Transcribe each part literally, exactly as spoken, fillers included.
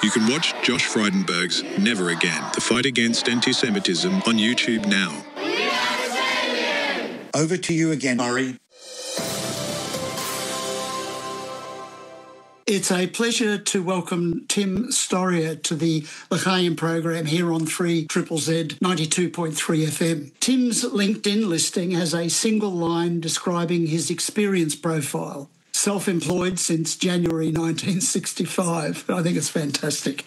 You can watch Josh Frydenberg's Never Again, the fight against anti-Semitism on YouTube now. Over to you again, Murray. It's a pleasure to welcome Tim Storia to the L'chaim program here on three Z Z Z ninety-two point three F M. Tim's LinkedIn listing has a single line describing his experience profile. Self-employed since January nineteen sixty-five. I think it's fantastic.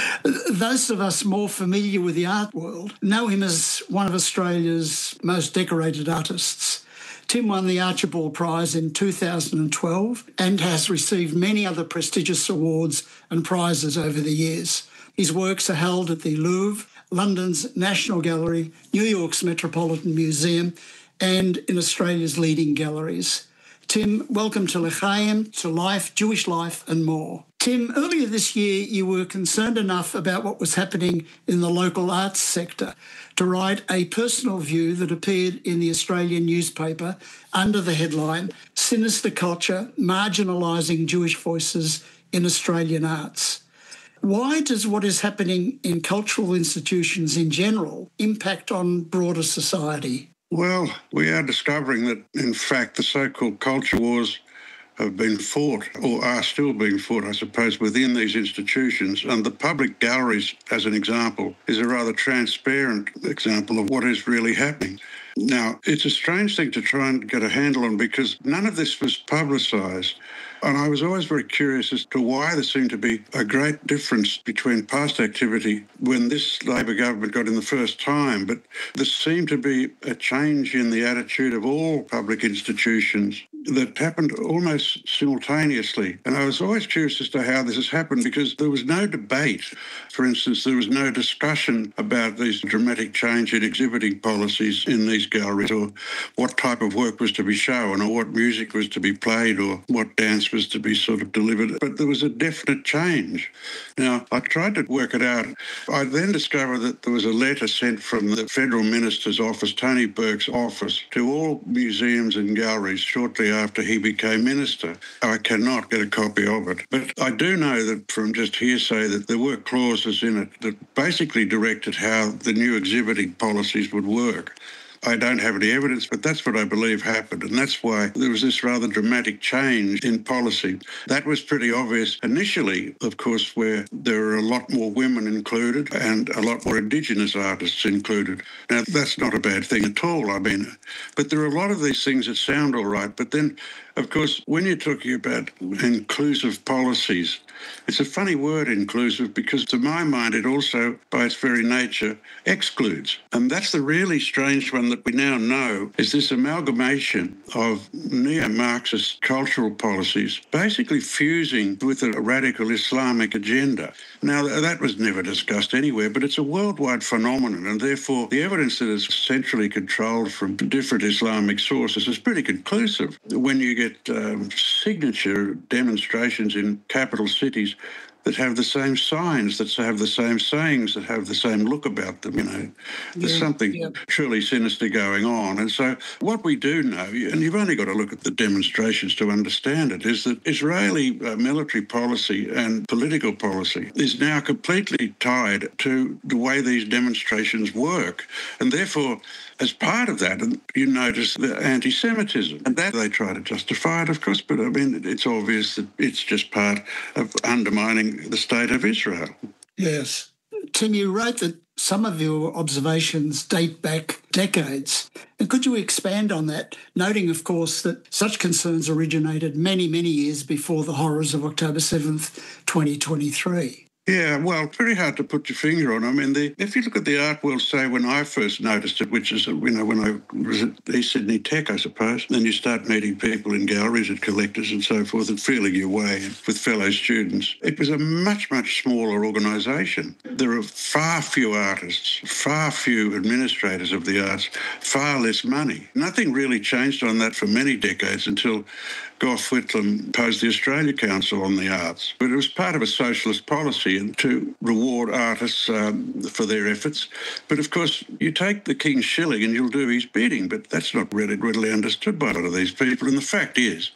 Those of us more familiar with the art world know him as one of Australia's most decorated artists. Tim won the Archibald Prize in two thousand twelve and has received many other prestigious awards and prizes over the years. His works are held at the Louvre, London's National Gallery, New York's Metropolitan Museum, and in Australia's leading galleries. Tim, welcome to L'chaim, to Life, Jewish Life and more. Tim, earlier this year you were concerned enough about what was happening in the local arts sector to write a personal view that appeared in the Australian newspaper under the headline, Sinister Culture, Marginalising Jewish Voices in Australian Arts. Why does what is happening in cultural institutions in general impact on broader society? Well, we are discovering that, in fact, the so-called culture wars have been fought, or are still being fought, I suppose, within these institutions. And the public galleries, as an example, is a rather transparent example of what is really happening. Now, it's a strange thing to try and get a handle on because none of this was publicised. And I was always very curious as to why there seemed to be a great difference between past activity when this Labor government got in the first time. But there seemed to be a change in the attitude of all public institutions that happened almost simultaneously. And I was always curious as to how this has happened because there was no debate. For instance, there was no discussion about these dramatic change in exhibiting policies in these galleries or what type of work was to be shown or what music was to be played or what dance was to be sort of delivered. But there was a definite change. Now, I tried to work it out. I then discovered that there was a letter sent from the Federal Minister's office, Tony Burke's office, to all museums and galleries shortly after he became minister. I cannot get a copy of it. But I do know that from just hearsay that there were clauses in it that basically directed how the new exhibiting policies would work. I don't have any evidence, but that's what I believe happened. And that's why there was this rather dramatic change in policy. That was pretty obvious initially, of course, where there were a lot more women included and a lot more Indigenous artists included. Now, that's not a bad thing at all, I mean. But there are a lot of these things that sound all right. But then, of course, when you're talking about inclusive policies, it's a funny word, inclusive, because to my mind it also, by its very nature, excludes. And that's the really strange one that we now know is this amalgamation of neo-Marxist cultural policies basically fusing with a radical Islamic agenda. Now, that was never discussed anywhere, but it's a worldwide phenomenon, and therefore the evidence that is centrally controlled from different Islamic sources is pretty conclusive. When you get um, signature demonstrations in capital cities that have the same signs, that have the same sayings, that have the same look about them, you know. There's yeah, something yeah. truly sinister going on. And so what we do know, and you've only got to look at the demonstrations to understand it, is that Israeli uh, military policy and political policy is now completely tied to the way these demonstrations work. And therefore, as part of that, you notice the anti-Semitism. And that they try to justify it, of course, but I mean, it's obvious that it's just part of undermining the state of Israel. Yes. Tim, you wrote that some of your observations date back decades. And could you expand on that, noting, of course, that such concerns originated many, many years before the horrors of October seventh, twenty twenty-three? Yeah, well, very hard to put your finger on. I mean, the, if you look at the art world, say, when I first noticed it, which is, you know, when I was at East Sydney Tech, I suppose, then you start meeting people in galleries and collectors and so forth and feeling your way with fellow students. It was a much, much smaller organisation. There are far fewer artists, far few administrators of the arts, far less money. Nothing really changed on that for many decades until Gough Whitlam imposed the Australia Council on the arts. But it was part of a socialist policy and to reward artists um, for their efforts. But of course, you take the king's shilling and you'll do his bidding, but that's not really readily understood by a lot of these people. And the fact is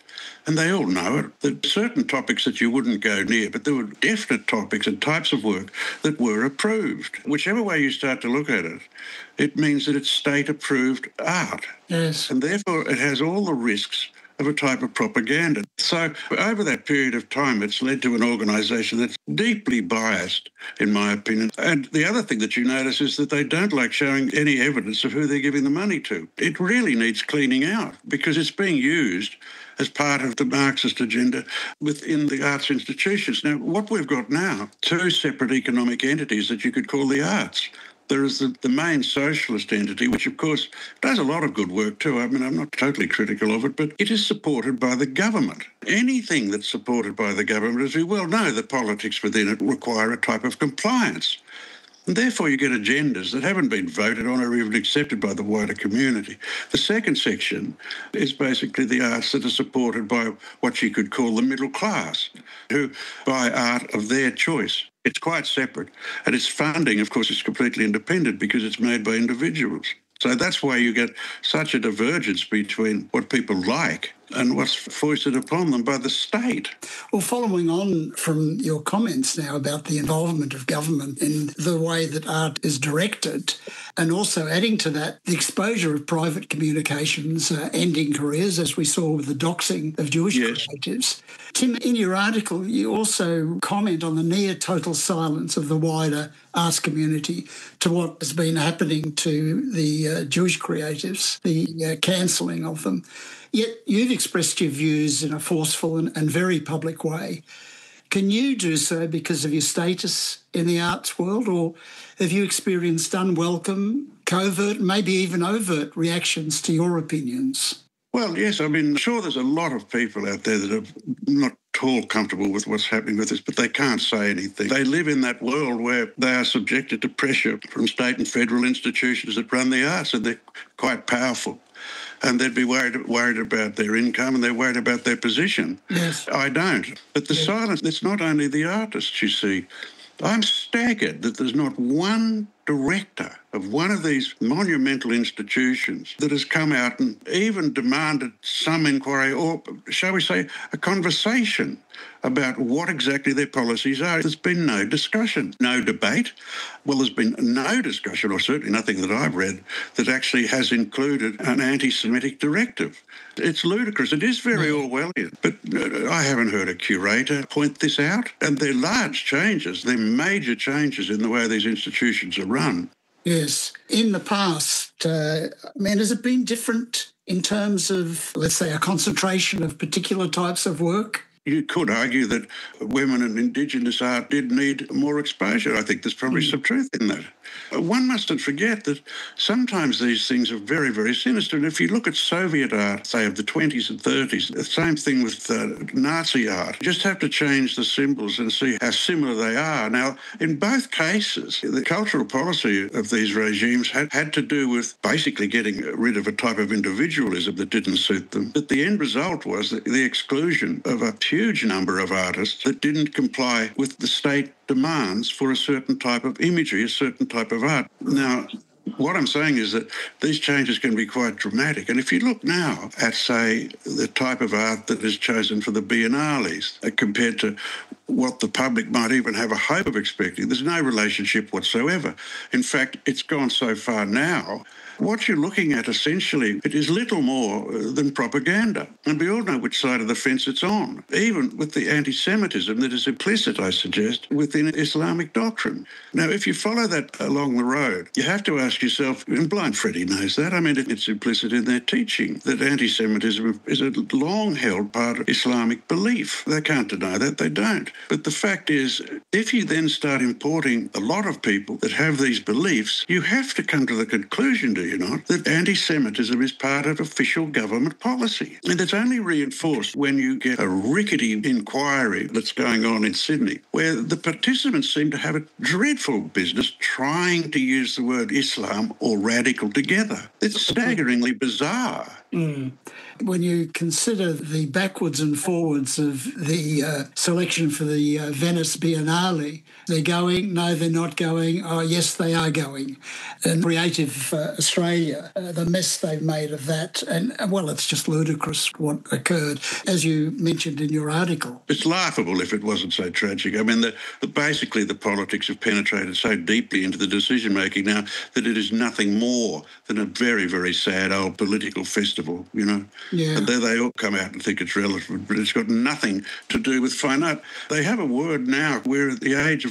and they all know it. There are certain topics that you wouldn't go near, but there were definite topics and types of work that were approved. Whichever way you start to look at it, it means that it's state-approved art. Yes. And therefore it has all the risks of a type of propaganda. So over that period of time, it's led to an organisation that's deeply biased, in my opinion. And the other thing that you notice is that they don't like showing any evidence of who they're giving the money to. It really needs cleaning out because it's being used as part of the Marxist agenda within the arts institutions. Now, what we've got now, two separate economic entities that you could call the arts. There is the, the main socialist entity, which, of course, does a lot of good work too. I mean, I'm not totally critical of it, but it is supported by the government. Anything that's supported by the government, as we well know, the politics within it require a type of compliance. And therefore, you get agendas that haven't been voted on or even accepted by the wider community. The second section is basically the arts that are supported by what you could call the middle class, who buy art of their choice. It's quite separate. And its funding, of course, is completely independent because it's made by individuals. So that's why you get such a divergence between what people like and what's foisted upon them by the state. Well, following on from your comments now about the involvement of government in the way that art is directed, and also adding to that the exposure of private communications uh, ending careers, as we saw with the doxing of Jewish yes. creatives. Tim, in your article, you also comment on the near-total silence of the wider arts community to what has been happening to the uh, Jewish creatives, the uh, cancelling of them. Yet you've expressed your views in a forceful and, and very public way. Can you do so because of your status in the arts world, or have you experienced unwelcome, covert, maybe even overt reactions to your opinions? Well, yes, I mean, sure, there's a lot of people out there that are not at all comfortable with what's happening with this, but they can't say anything. They live in that world where they are subjected to pressure from state and federal institutions that run the arts, and they're quite powerful. And they'd be worried worried about their income and they're worried about their position. Yes. I don't. But the yes. silence, it's not only the artists, you see. I'm staggered that there's not one director of one of these monumental institutions that has come out and even demanded some inquiry or, shall we say, a conversation about what exactly their policies are. There's been no discussion, no debate. Well, there's been no discussion, or certainly nothing that I've read, that actually has included an anti-Semitic directive. It's ludicrous. It is very Orwellian. But I haven't heard a curator point this out. And they're large changes. They're major changes in the way these institutions are run. Yes. In the past, uh, I mean, has it been different in terms of, let's say, a concentration of particular types of work? You could argue that women and Indigenous art did need more exposure. I think there's probably mm. some truth in that. One mustn't forget that sometimes these things are very, very sinister. And if you look at Soviet art, say, of the twenties and thirties, the same thing with uh, Nazi art, you just have to change the symbols and see how similar they are. Now, in both cases, the cultural policy of these regimes had, had to do with basically getting rid of a type of individualism that didn't suit them. But the end result was the, the exclusion of a huge number of artists that didn't comply with the state demands for a certain type of imagery, a certain type of art. Now, what I'm saying is that these changes can be quite dramatic. And if you look now at, say, the type of art that is chosen for the biennales uh, compared to what the public might even have a hope of expecting, there's no relationship whatsoever. In fact, it's gone so far now. What you're looking at, essentially, it is little more than propaganda. And we all know which side of the fence it's on, even with the anti-Semitism that is implicit, I suggest, within Islamic doctrine. Now, if you follow that along the road, you have to ask yourself, and Blind Freddy knows that, I mean, it's implicit in their teaching, that anti-Semitism is a long-held part of Islamic belief. They can't deny that, they don't. But the fact is, if you then start importing a lot of people that have these beliefs, you have to come to the conclusion, do you not, that anti-Semitism is part of official government policy. And it's only reinforced when you get a rickety inquiry that's going on in Sydney, where the participants seem to have a dreadful business trying to use the word Islam Islam or radical together. It's staggeringly bizarre. Mm. When you consider the backwards and forwards of the uh, selection for the uh, Venice Biennale, they're going, no, they're not going, oh, yes, they are going. And Creative uh, Australia, uh, the mess they've made of that, and, well, it's just ludicrous what occurred, as you mentioned in your article. It's laughable if it wasn't so tragic. I mean, the, the, basically the politics have penetrated so deeply into the decision-making now that it is nothing more than a very, very sad old political festival, you know. Yeah. And there they all come out and think it's relevant, but it's got nothing to do with fine art. They have a word now, we're at the age of